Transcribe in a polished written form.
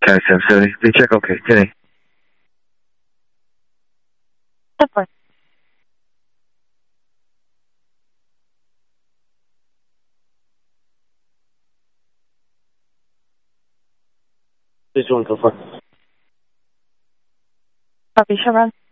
Okay, 770. Recheck, okay, 10. Support. This one, go for. Copy, Chevron.